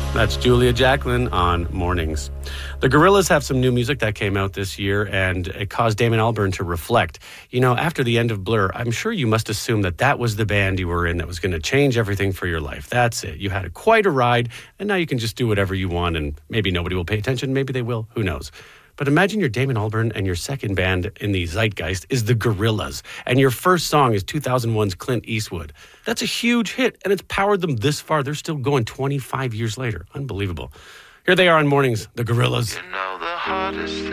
That's Julia Jacklin on Mornings. The Gorillaz have some new music that came out this year, and it caused Damon Albarn to reflect. You know, after the end of Blur, I'm sure you must assume that was the band you were in that was going to change everything for your life. That's it. You had quite a ride, and now you can just do whatever you want, and maybe nobody will pay attention. Maybe they will. Who knows? But imagine you're Damon Albarn and your second band in the zeitgeist is the Gorillaz. And your first song is 2001's Clint Eastwood. That's a huge hit, and it's powered them this far. They're still going 25 years later. Unbelievable. Here they are on Mornings, the Gorillaz. You know the hardest